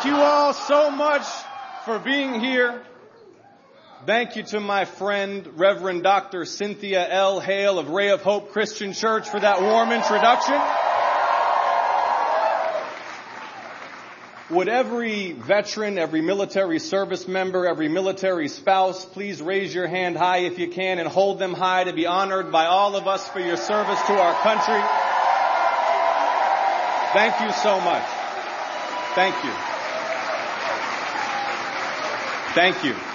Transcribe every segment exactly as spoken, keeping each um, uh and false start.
Thank you all so much for being here. Thank you to my friend, Reverend Doctor Cynthia L. Hale of Ray of Hope Christian Church for that warm introduction. Would every veteran, every military service member, every military spouse, please raise your hand high if you can and hold them high to be honored by all of us for your service to our country. Thank you so much. Thank you. Thank you.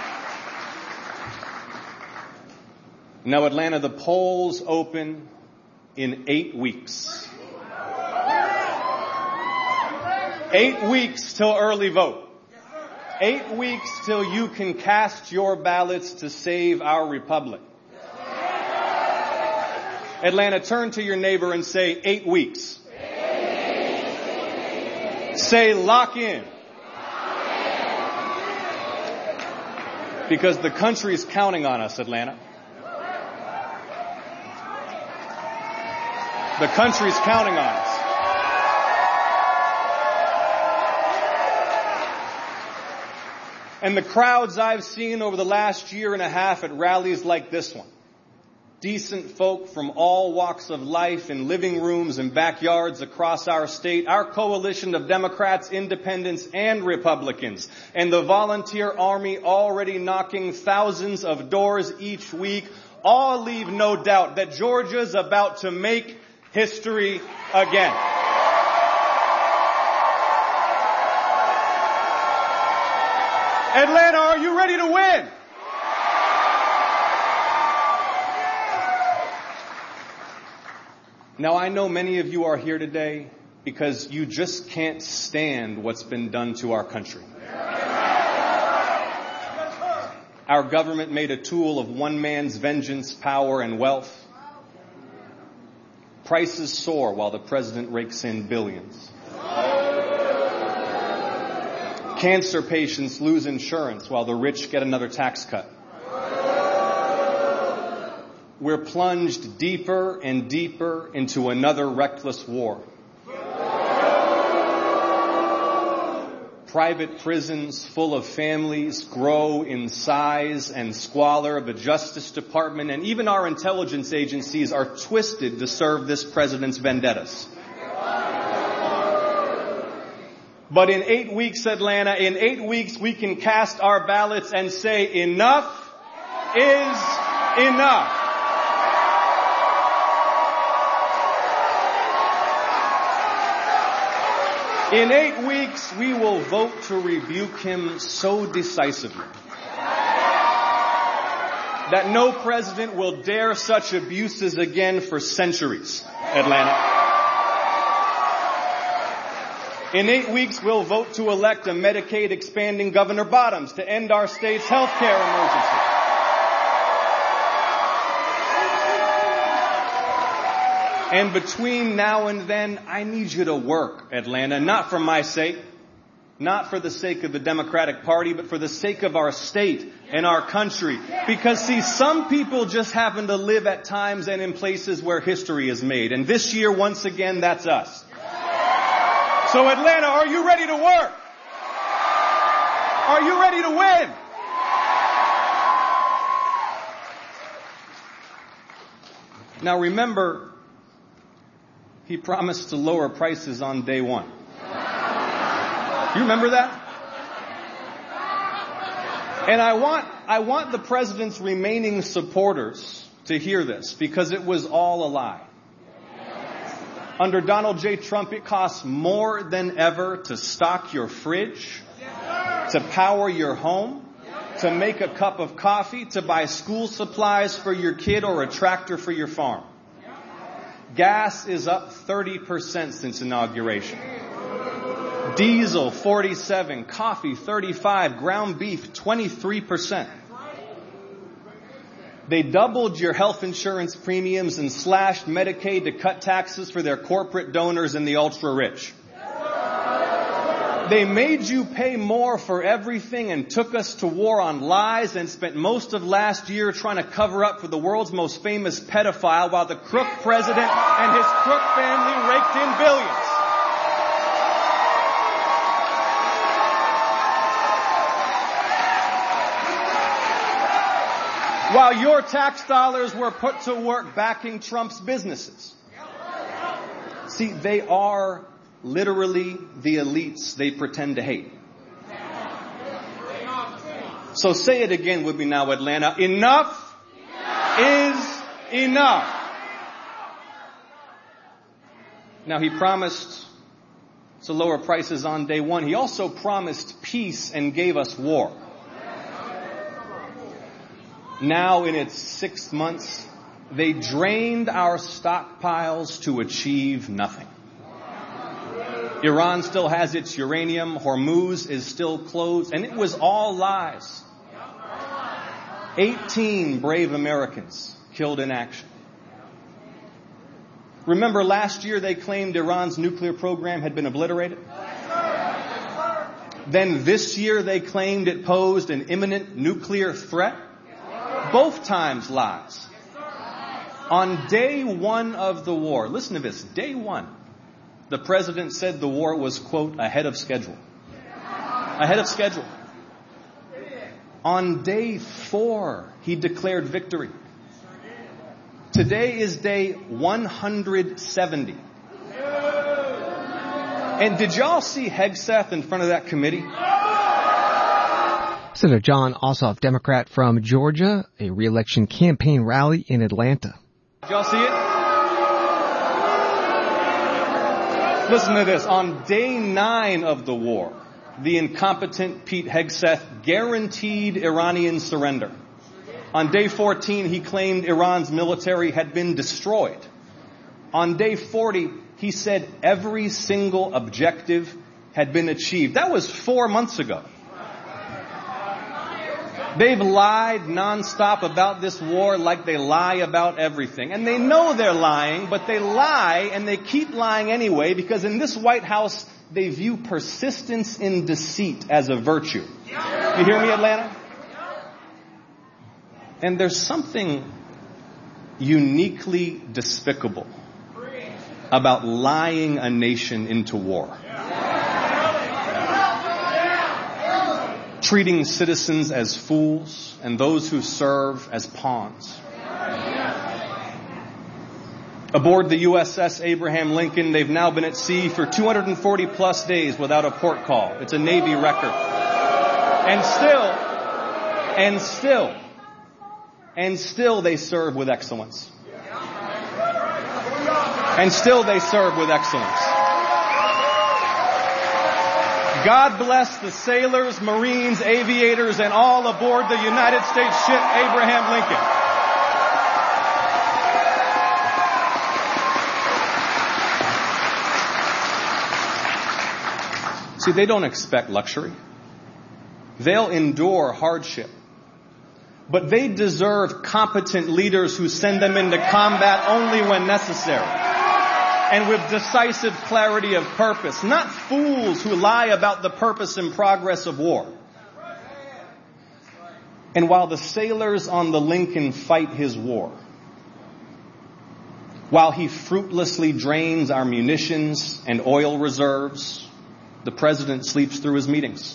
Now, Atlanta, the polls open in eight weeks. Eight weeks till early vote. Eight weeks till you can cast your ballots to save our republic. Atlanta, turn to your neighbor and say, eight weeks. Say, lock in. Because the country's counting on us, Atlanta. The country's counting on us. And the crowds I've seen over the last year and a half at rallies like this one, decent folk from all walks of life in living rooms and backyards across our state, our coalition of Democrats, independents, and Republicans, and the volunteer army already knocking thousands of doors each week, all leave no doubt that Georgia's about to make history again. Atlanta, are you ready to win? Now, I know many of you are here today because you just can't stand what's been done to our country. Our government made a tool of one man's vengeance, power, and wealth. Prices soar while the president rakes in billions. Cancer patients lose insurance while the rich get another tax cut. We're plunged deeper and deeper into another reckless war. Private prisons full of families grow in size and squalor. The Justice Department and even our intelligence agencies are twisted to serve this president's vendettas. But in eight weeks, Atlanta, in eight weeks, we can cast our ballots and say enough is enough. In eight weeks, we will vote to rebuke him so decisively that no president will dare such abuses again for centuries, Atlanta. In eight weeks, we'll vote to elect a Medicaid expanding Governor Bottoms to end our state's health care emergency. And between now and then, I need you to work, Atlanta, not for my sake, not for the sake of the Democratic Party, but for the sake of our state and our country. Because, see, some people just happen to live at times and in places where history is made. And this year, once again, that's us. So, Atlanta, are you ready to work? Are you ready to win? Now, remember, he promised to lower prices on day one. You remember that? And I want, I want the president's remaining supporters to hear this, because it was all a lie. Under Donald J. Trump, it costs more than ever to stock your fridge, to power your home, to make a cup of coffee, to buy school supplies for your kid or a tractor for your farm. Gas is up thirty percent since inauguration. Diesel, forty-seven, coffee, thirty-five, ground beef, twenty-three percent. They doubled your health insurance premiums and slashed Medicaid to cut taxes for their corporate donors and the ultra-rich. They made you pay more for everything and took us to war on lies and spent most of last year trying to cover up for the world's most famous pedophile while the crook president and his crook family raked in billions. while your tax dollars were put to work backing Trump's businesses. See, they are literally the elites they pretend to hate. So say it again with me now, Atlanta. Enough, enough is enough. Now, he promised to lower prices on day one. He also promised peace and gave us war. Now, in its sixth months, they drained our stockpiles to achieve nothing. Iran still has its uranium. Hormuz is still closed. And it was all lies. eighteen brave Americans killed in action. Remember last year they claimed Iran's nuclear program had been obliterated? Then this year they claimed it posed an imminent nuclear threat? Both times lies. On day one of the war, listen to this, day one, the president said the war was, quote, ahead of schedule. Ahead of schedule. On day four, he declared victory. Today is day one hundred seventy. And did y'all see Hegseth in front of that committee? Senator Jon Ossoff, Democrat from Georgia, a re-election campaign rally in Atlanta. Did y'all see it? Listen to this. On day nine of the war, the incompetent Pete Hegseth guaranteed Iranian surrender. On day fourteen, he claimed Iran's military had been destroyed. On day forty, he said every single objective had been achieved. That was four months ago. They've lied nonstop about this war like they lie about everything. And they know they're lying, but they lie and they keep lying anyway because in this White House, they view persistence in deceit as a virtue. You hear me, Atlanta? And there's something uniquely despicable about lying a nation into war. Treating citizens as fools and those who serve as pawns. Aboard the U S S Abraham Lincoln, they've now been at sea for two hundred forty plus days without a port call. It's a Navy record. And still, and still, and still they serve with excellence. And still they serve with excellence. God bless the sailors, Marines, aviators, and all aboard the United States ship Abraham Lincoln. See, they don't expect luxury. They'll endure hardship. But they deserve competent leaders who send them into combat only when necessary. And with decisive clarity of purpose. Not fools who lie about the purpose and progress of war. And while the sailors on the Lincoln fight his war, while he fruitlessly drains our munitions and oil reserves, the president sleeps through his meetings.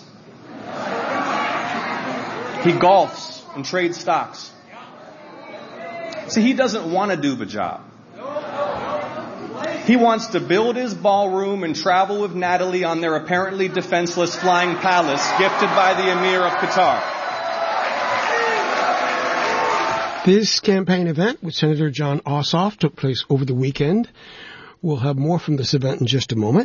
He golfs and trades stocks. See, he doesn't want to do the job. He wants to build his ballroom and travel with Natalie on their apparently defenseless flying palace gifted by the Emir of Qatar. This campaign event with Senator Jon Ossoff took place over the weekend. We'll have more from this event in just a moment.